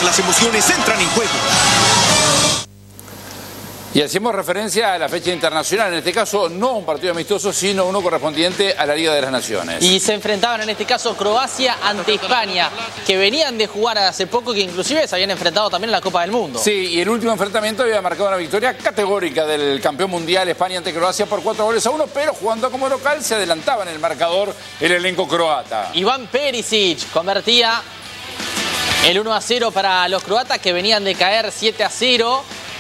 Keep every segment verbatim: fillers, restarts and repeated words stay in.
las emociones entran en juego. Y hacemos referencia a la fecha internacional, en este caso no un partido amistoso, sino uno correspondiente a la Liga de las Naciones. Y se enfrentaban en este caso Croacia ante España, que venían de jugar hace poco, que inclusive se habían enfrentado también en la Copa del Mundo. Sí, y el último enfrentamiento había marcado una victoria categórica del campeón mundial España ante Croacia por cuatro goles a uno, pero jugando como local se adelantaba en el marcador el elenco croata. Iván Perisic convertía el uno a cero para los croatas, que venían de caer siete a cero.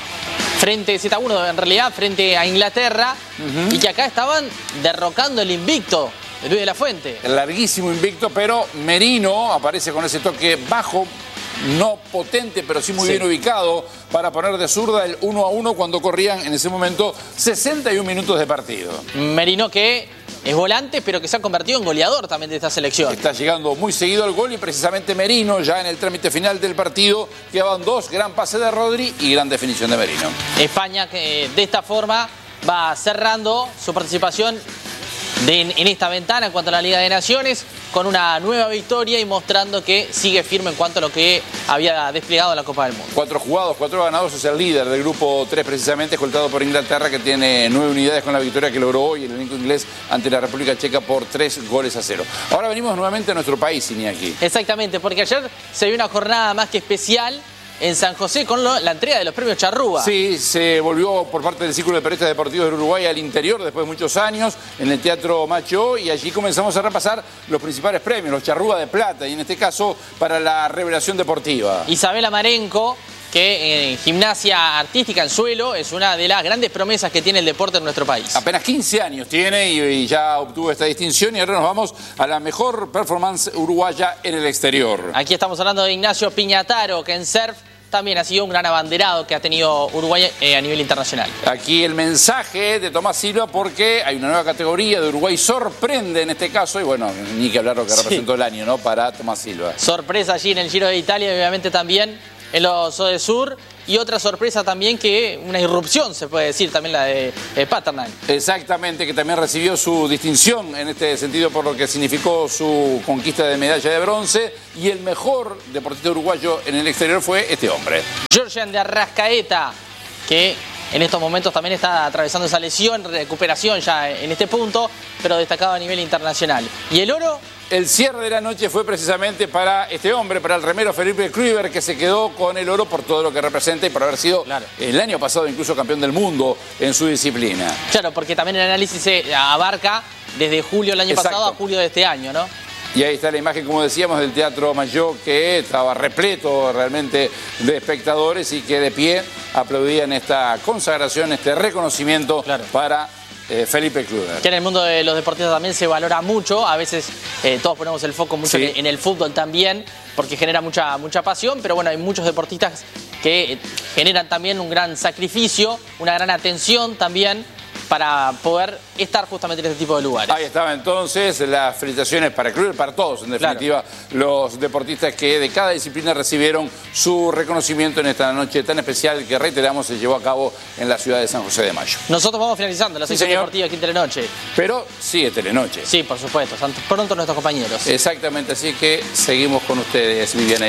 Frente siete a uno en realidad, frente a Inglaterra, uh-huh. y que acá estaban derrocando el invicto de Luis de la Fuente. El larguísimo invicto, pero Merino aparece con ese toque bajo, no potente, pero sí muy sí. bien ubicado, para poner de zurda el uno a uno cuando corrían en ese momento sesenta y un minutos de partido. Merino, que es volante, pero que se ha convertido en goleador también de esta selección. Está llegando muy seguido al gol y precisamente Merino, ya en el trámite final del partido, quedaban dos, gran pase de Rodri y gran definición de Merino. España, que de esta forma va cerrando su participación de, en esta ventana en cuanto a la Liga de Naciones, con una nueva victoria y mostrando que sigue firme en cuanto a lo que había desplegado en la Copa del Mundo. Cuatro jugados, cuatro ganados, es el líder del grupo tres precisamente, escoltado por Inglaterra, que tiene nueve unidades con la victoria que logró hoy el elenco inglés ante la República Checa por tres goles a cero. Ahora venimos nuevamente a nuestro país, Iñaki. Exactamente, porque ayer se vio una jornada más que especial en San José con lo, la entrega de los premios Charrúa. Sí, se volvió por parte del Círculo de Periodistas Deportivos del Uruguay al interior después de muchos años en el Teatro Macho, y allí comenzamos a repasar los principales premios, los Charrúa de plata, y en este caso para la revelación deportiva. Isabela Marenco, que en gimnasia artística en suelo es una de las grandes promesas que tiene el deporte en nuestro país. Apenas quince años tiene y, y ya obtuvo esta distinción, y ahora nos vamos a la mejor performance uruguaya en el exterior. Aquí estamos hablando de Ignacio Piñataro, que en surf también ha sido un gran abanderado que ha tenido Uruguay eh, a nivel internacional. Aquí el mensaje de Tomás Silva, porque hay una nueva categoría de Uruguay, sorprende en este caso, y bueno, ni que hablar lo que sí. representó el año, ¿no? Para Tomás Silva. Sorpresa allí en el Giro de Italia, y obviamente también en los Odesur, y otra sorpresa también, que una irrupción, se puede decir, también la de eh, Paternotte. Exactamente, que también recibió su distinción en este sentido por lo que significó su conquista de medalla de bronce, y el mejor deportista uruguayo en el exterior fue este hombre. Georgian de Arrascaeta, que en estos momentos también está atravesando esa lesión, recuperación ya en este punto, pero destacado a nivel internacional. ¿Y el oro? El cierre de la noche fue precisamente para este hombre, para el remero Felipe Kluivert, que se quedó con el oro por todo lo que representa y por haber sido claro. el año pasado incluso campeón del mundo en su disciplina. Claro, porque también el análisis se abarca desde julio del año Exacto. pasado a julio de este año, ¿no? Y ahí está la imagen, como decíamos, del Teatro Mayor, que estaba repleto realmente de espectadores y que de pie aplaudían esta consagración, este reconocimiento claro. para Eh, Felipe Kluivert. Que en el mundo de los deportistas también se valora mucho. A veces eh, todos ponemos el foco mucho sí. en, en el fútbol también, porque genera mucha, mucha pasión, pero bueno, hay muchos deportistas que generan también un gran sacrificio, una gran atención también para poder estar justamente en este tipo de lugares. Ahí estaba entonces las felicitaciones para Kluivert, para todos en definitiva, claro. los deportistas que de cada disciplina recibieron su reconocimiento en esta noche tan especial que, reiteramos, se llevó a cabo en la ciudad de San José de Mayo. Nosotros vamos finalizando la sección sí, deportiva aquí en Telenoche. Pero sigue Telenoche. Sí, por supuesto, pronto nuestros compañeros. Exactamente, así que seguimos con ustedes, Viviana y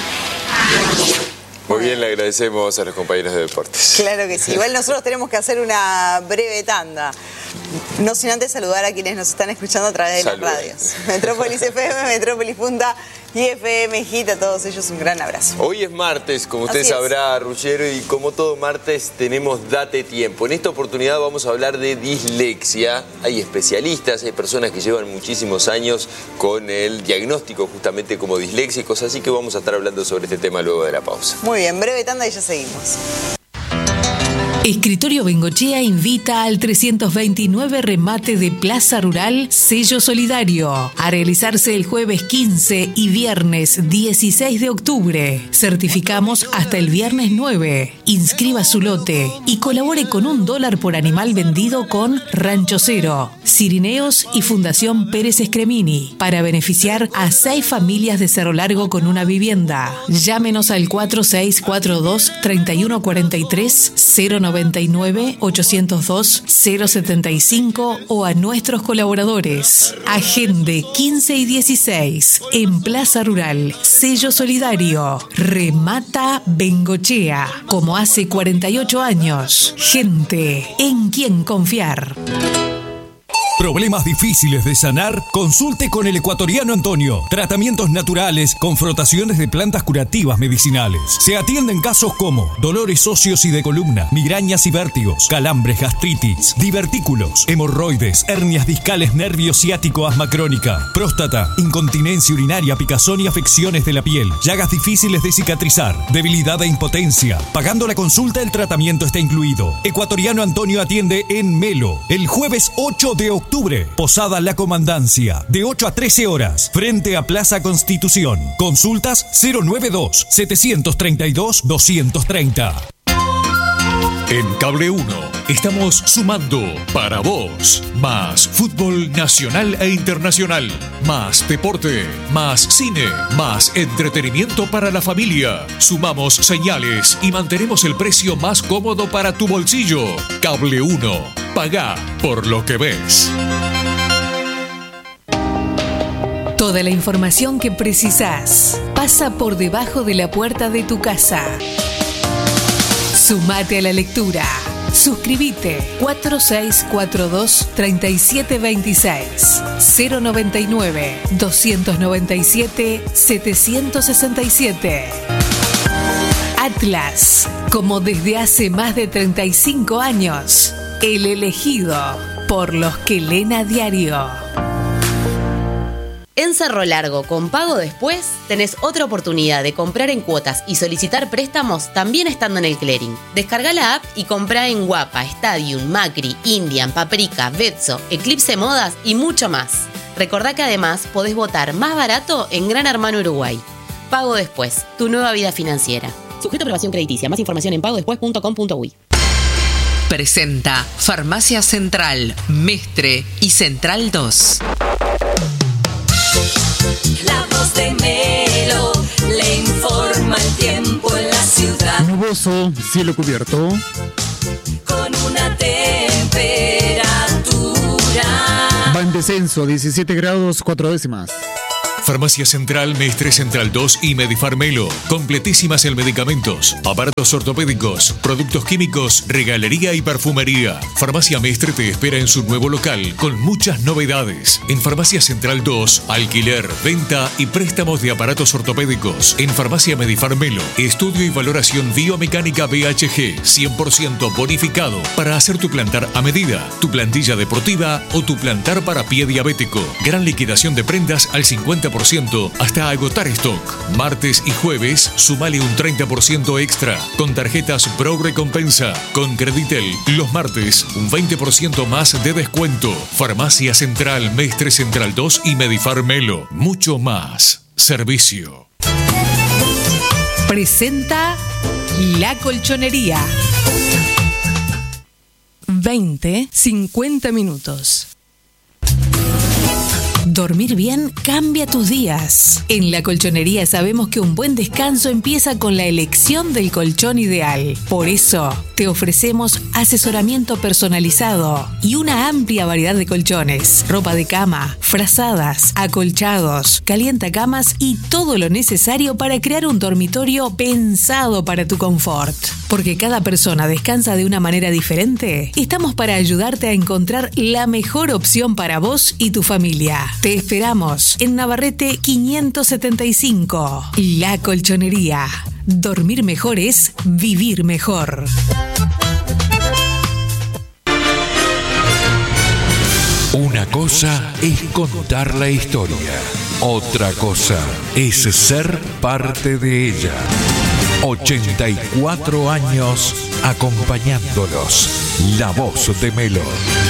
Emilio. Muy bien, le agradecemos a los compañeros de deportes. Claro que sí. Igual nosotros tenemos que hacer una breve tanda. No sin antes saludar a quienes nos están escuchando a través de Salud. las radios. Metrópolis F M, Metrópolis Punta y F M Hit, a todos ellos un gran abrazo. Hoy es martes, como usted Así sabrá, es. Ruggero, y como todo martes tenemos Date Tiempo. En esta oportunidad vamos a hablar de dislexia. Hay especialistas, hay personas que llevan muchísimos años con el diagnóstico justamente como disléxicos, así que vamos a estar hablando sobre este tema luego de la pausa. Muy bien, breve tanda y ya seguimos. Escritorio Bengochea invita al trescientos veintinueve remate de Plaza Rural Sello Solidario a realizarse el jueves quince y viernes dieciséis de octubre. Certificamos hasta el viernes nueve. Inscriba su lote y colabore con un dólar por animal vendido con Rancho Cero, Cirineos y Fundación Pérez Escremini para beneficiar a seis familias de Cerro Largo con una vivienda. Llámenos al cuatro seis cuatro dos, tres uno cuatro tres, cero nueve noventa y nueve, ochocientos dos, cero setenta y cinco o a nuestros colaboradores. Agende quince y dieciséis en Plaza Rural. Sello solidario. Remata Bengochea. Como hace cuarenta y ocho años. Gente en quien confiar. ¿Problemas difíciles de sanar? Consulte con el ecuatoriano Antonio. Tratamientos naturales con frotaciones de plantas curativas medicinales. Se atienden casos como dolores óseos y de columna, migrañas y vértigos, calambres, gastritis, divertículos, hemorroides, hernias discales, nervio ciático, asma crónica, próstata, incontinencia urinaria, picazón y afecciones de la piel, llagas difíciles de cicatrizar, debilidad e impotencia. Pagando la consulta, el tratamiento está incluido. Ecuatoriano Antonio atiende en Melo el jueves ocho de octubre. Posada La Comandancia, de ocho a trece horas, frente a Plaza Constitución. Consultas cero noventa y dos, setecientos treinta y dos, doscientos treinta. En Cable uno estamos sumando para vos más fútbol nacional e internacional, más deporte, más cine, más entretenimiento para la familia. Sumamos señales y mantenemos el precio más cómodo para tu bolsillo. Cable uno, pagá por lo que ves. Toda la información que precisás pasa por debajo de la puerta de tu casa. Sumate a la lectura. Suscríbete cuatro seis cuatro dos, tres siete dos seis, cero noventa y nueve, doscientos noventa y siete, setecientos sesenta y siete. Atlas, como desde hace más de treinta y cinco años, el elegido por los que leen a diario. En Cerro Largo, con pago después, tenés otra oportunidad de comprar en cuotas y solicitar préstamos también estando en el clearing. Descarga la app y comprá en Guapa, Stadium, Macri, Indian, Paprika, Betso, Eclipse Modas y mucho más. Recordá que además podés votar más barato en Gran Hermano Uruguay. Pago después, tu nueva vida financiera. Sujeto a aprobación crediticia. Más información en pago después punto com punto uy. Presenta Farmacia Central, Mestre y Central dos. La voz de Melo le informa el tiempo en la ciudad. Nuboso, cielo cubierto. Con una temperatura. Va en descenso, diecisiete grados, cuatro décimas. Farmacia Central, Mestre Central dos y Medifarmelo. Completísimas en medicamentos, aparatos ortopédicos, productos químicos, regalería y perfumería. Farmacia Mestre te espera en su nuevo local con muchas novedades. En Farmacia Central dos, alquiler, venta y préstamos de aparatos ortopédicos. En Farmacia Medifarmelo, estudio y valoración biomecánica B H G, cien por ciento bonificado para hacer tu plantar a medida, tu plantilla deportiva o tu plantar para pie diabético. Gran liquidación de prendas al cincuenta por ciento hasta agotar stock. Martes y jueves, sumale un treinta por ciento extra con tarjetas Pro Recompensa. Con Creditel, los martes, un veinte por ciento más de descuento. Farmacia Central, Mestre Central dos y Medifarmelo. Mucho más servicio. Presenta La Colchonería. veinte, cincuenta minutos. Dormir bien cambia tus días. En La Colchonería sabemos que un buen descanso empieza con la elección del colchón ideal. Por eso, te ofrecemos asesoramiento personalizado y una amplia variedad de colchones, ropa de cama, frazadas, acolchados, calientacamas y todo lo necesario para crear un dormitorio pensado para tu confort. Porque cada persona descansa de una manera diferente, estamos para ayudarte a encontrar la mejor opción para vos y tu familia. Te esperamos en Navarrete quinientos setenta y cinco. La Colchonería. Dormir mejor es vivir mejor. Una cosa es contar la historia. Otra cosa es ser parte de ella. ochenta y cuatro años acompañándolos. La voz de Melo.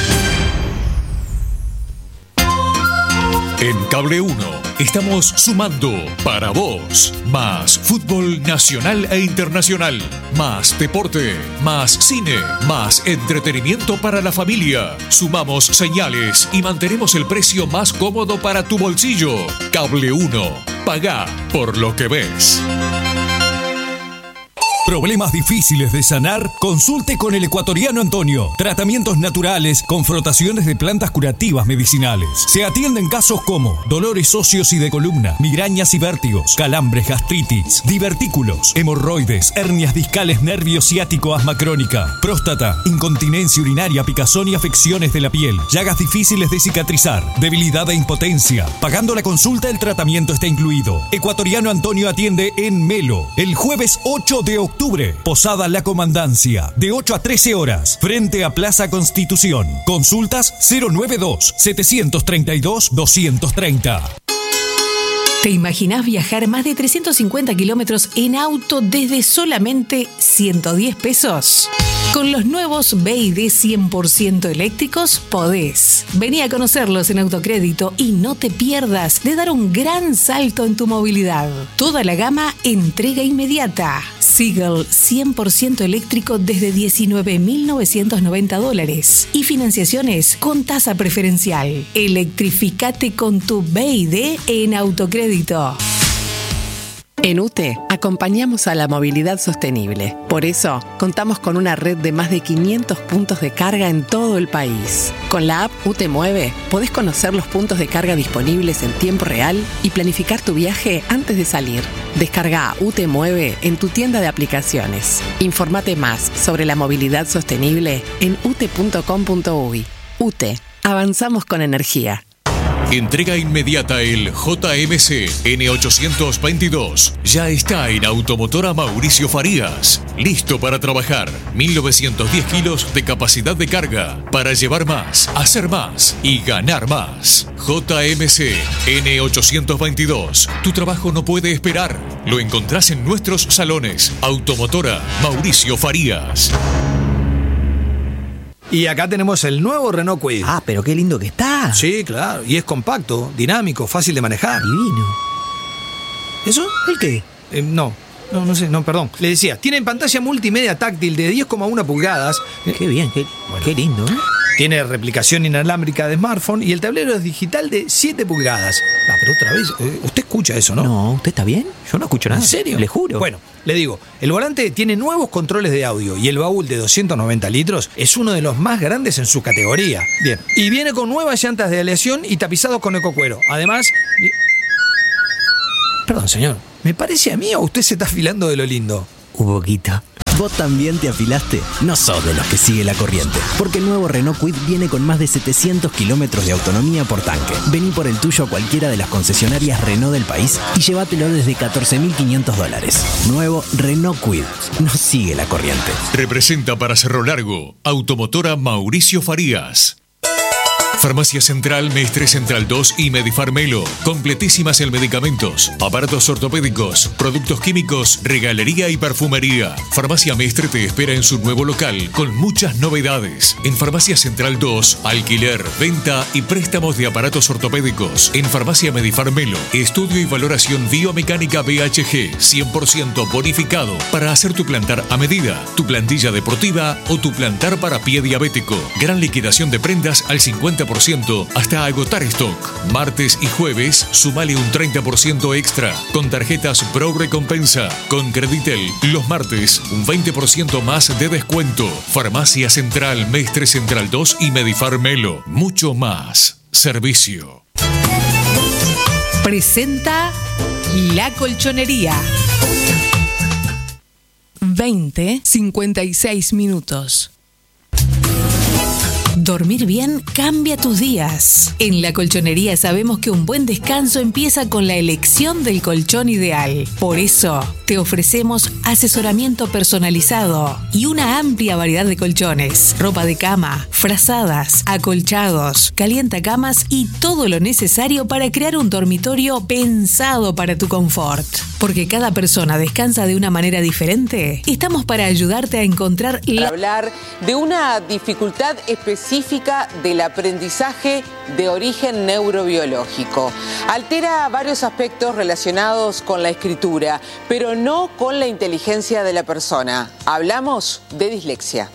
En Cable uno estamos sumando para vos más fútbol nacional e internacional, más deporte, más cine, más entretenimiento para la familia. Sumamos señales y mantenemos el precio más cómodo para tu bolsillo. Cable uno, pagá por lo que ves. ¿Problemas difíciles de sanar? Consulte con el ecuatoriano Antonio. Tratamientos naturales con frotaciones de plantas curativas medicinales. Se atienden casos como dolores óseos y de columna, migrañas y vértigos, calambres, gastritis, divertículos, hemorroides, hernias discales, nervio ciático, asma crónica, próstata, incontinencia urinaria, picazón y afecciones de la piel, llagas difíciles de cicatrizar, debilidad e impotencia. Pagando la consulta, el tratamiento está incluido. Ecuatoriano Antonio atiende en Melo el jueves ocho de octubre. Posada La Comandancia, de ocho a trece horas, frente a Plaza Constitución. Consultas cero nueve dos, setecientos treinta y dos, doscientos treinta. ¿Te imaginás viajar más de trescientos cincuenta kilómetros en auto desde solamente ciento diez pesos? Con los nuevos B y D cien por ciento eléctricos podés. Vení a conocerlos en Autocrédito y no te pierdas de dar un gran salto en tu movilidad. Toda la gama entrega inmediata. Seagull cien por ciento eléctrico desde diecinueve mil novecientos noventa dólares y financiaciones con tasa preferencial. Electrificate con tu B y D en Autocrédito. En U T E acompañamos a la movilidad sostenible. Por eso, contamos con una red de más de quinientos puntos de carga en todo el país. Con la app U T E Mueve, podés conocer los puntos de carga disponibles en tiempo real y planificar tu viaje antes de salir. Descarga U T E Mueve en tu tienda de aplicaciones. Informate más sobre la movilidad sostenible en u t e punto com punto u y. U T E, avanzamos con energía. Entrega inmediata el J M C N ochocientos veintidós. Ya está en Automotora Mauricio Farías. Listo para trabajar. mil novecientos diez kilos de capacidad de carga. Para llevar más, hacer más y ganar más. J M C N ochocientos veintidós. Tu trabajo no puede esperar. Lo encontrás en nuestros salones. Automotora Mauricio Farías. Y acá tenemos el nuevo Renault Kwid. Ah, pero qué lindo que está. Sí, claro. Y es compacto, dinámico, fácil de manejar. Divino. ¿Eso? ¿El qué? Eh, no. No, no sé, no, perdón. Le decía, tiene pantalla multimedia táctil de diez coma uno pulgadas. Qué bien, qué, bueno. Qué lindo, ¿eh? Tiene replicación inalámbrica de smartphone y el tablero es digital de siete pulgadas. Ah, pero otra vez, eh, usted escucha eso, ¿no? No, ¿usted está bien? Yo no escucho nada. ¿En serio? Le juro. Bueno, le digo, el volante tiene nuevos controles de audio y el baúl de doscientos noventa litros es uno de los más grandes en su categoría. Bien. Y viene con nuevas llantas de aleación y tapizados con ecocuero. Además... Perdón, señor. ¿Me parece a mí o usted se está afilando de lo lindo? Un poquito. ¿Vos también te afilaste? No sos de los que sigue la corriente, porque el nuevo Renault Kwid viene con más de setecientos kilómetros de autonomía por tanque. Vení por el tuyo a cualquiera de las concesionarias Renault del país y llévatelo desde catorce mil quinientos dólares. Nuevo Renault Kwid. No sigue la corriente. Representa para Cerro Largo, Automotora Mauricio Farías. Farmacia Central, Mestre Central dos y Medifarmelo. Completísimas en medicamentos, aparatos ortopédicos, productos químicos, regalería y perfumería. Farmacia Mestre te espera en su nuevo local con muchas novedades. En Farmacia Central dos, alquiler, venta y préstamos de aparatos ortopédicos. En Farmacia Medifarmelo, estudio y valoración biomecánica B H G, cien por ciento bonificado para hacer tu plantar a medida, tu plantilla deportiva o tu plantar para pie diabético. Gran liquidación de prendas al cincuenta por ciento hasta agotar stock. Martes y jueves, sumale un treinta por ciento extra con tarjetas Pro Recompensa. Con Creditel, los martes, un veinte por ciento más de descuento. Farmacia Central, Mestre Central dos y Medifarmelo. Mucho más servicio. Presenta La Colchonería. veinte cincuenta y seis minutos. Dormir bien cambia tus días. En La Colchonería sabemos que un buen descanso empieza con la elección del colchón ideal. Por eso, te ofrecemos asesoramiento personalizado y una amplia variedad de colchones, ropa de cama, frazadas, acolchados, calientacamas y todo lo necesario para crear un dormitorio pensado para tu confort. Porque cada persona descansa de una manera diferente, estamos para ayudarte a encontrar la... Para hablar de una dificultad específica del aprendizaje de origen neurobiológico. Altera varios aspectos relacionados con la escritura, pero no con la inteligencia de la persona. Hablamos de dislexia.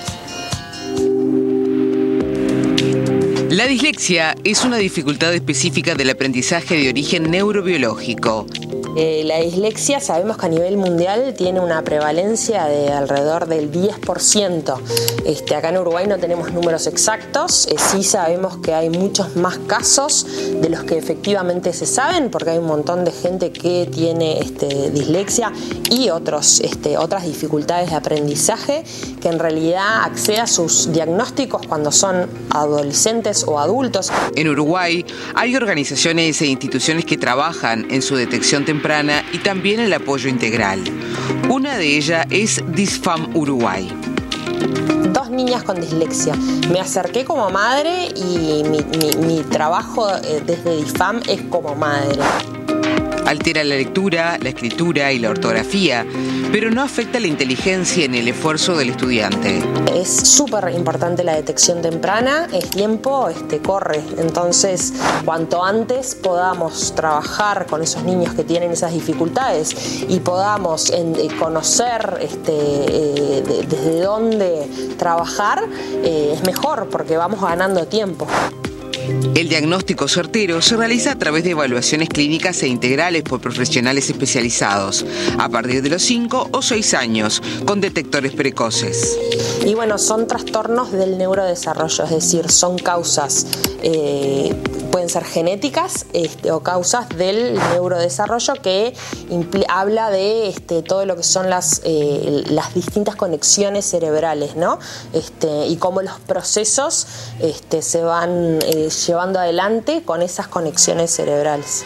La dislexia es una dificultad específica del aprendizaje de origen neurobiológico. Eh, la dislexia sabemos que a nivel mundial tiene una prevalencia de alrededor del diez por ciento. Este, acá en Uruguay no tenemos números exactos, eh, sí sabemos que hay muchos más casos de los que efectivamente se saben, porque hay un montón de gente que tiene este, dislexia y otros, este, otras dificultades de aprendizaje, que en realidad accede a sus diagnósticos cuando son adolescentes o adultos. En Uruguay hay organizaciones e instituciones que trabajan en su detección temprana y también el apoyo integral. Una de ellas es DISFAM Uruguay. Dos niñas con dislexia. Me acerqué como madre y mi, mi, mi trabajo desde DISFAM es como madre. Altera la lectura, la escritura y la ortografía, pero no afecta la inteligencia ni el esfuerzo del estudiante. Es súper importante la detección temprana, el tiempo este, corre, entonces cuanto antes podamos trabajar con esos niños que tienen esas dificultades y podamos en, eh, conocer este, eh, de, desde dónde trabajar, eh, es mejor porque vamos ganando tiempo. El diagnóstico certero se realiza a través de evaluaciones clínicas e integrales por profesionales especializados, a partir de los cinco o seis años, con detectores precoces. Y bueno, son trastornos del neurodesarrollo, es decir, son causas, eh, pueden ser genéticas este, o causas del neurodesarrollo que impl- habla de este, todo lo que son las, eh, las distintas conexiones cerebrales, ¿no? Este, y cómo los procesos este, se van eh, llevando adelante con esas conexiones cerebrales.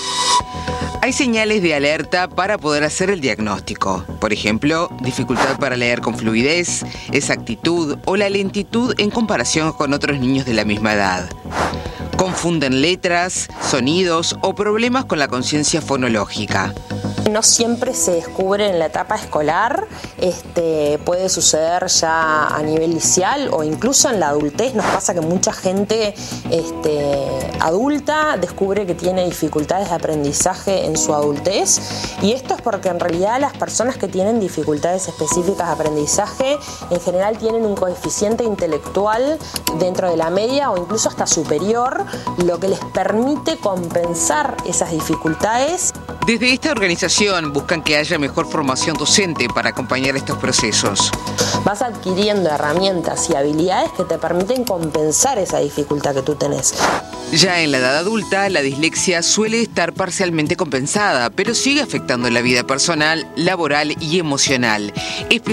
Hay señales de alerta para poder hacer el diagnóstico. Por ejemplo, dificultad para leer con fluidez, exactitud o la lentitud en comparación con otros niños de la misma edad. Confunden letras, sonidos o problemas con la conciencia fonológica. No siempre se descubre en la etapa escolar, este, puede suceder ya a nivel liceal o incluso en la adultez. Nos pasa que mucha gente este, adulta descubre que tiene dificultades de aprendizaje en su adultez, y esto es porque en realidad las personas que tienen dificultades específicas de aprendizaje en general tienen un coeficiente intelectual dentro de la media o incluso hasta superior, lo que les permite compensar esas dificultades. Desde esta organización buscan que haya mejor formación docente para acompañar estos procesos. Vas adquiriendo herramientas y habilidades que te permiten compensar esa dificultad que tú tenés. Ya en la edad adulta, la dislexia suele estar parcialmente compensada, pero sigue afectando la vida personal, laboral y emocional.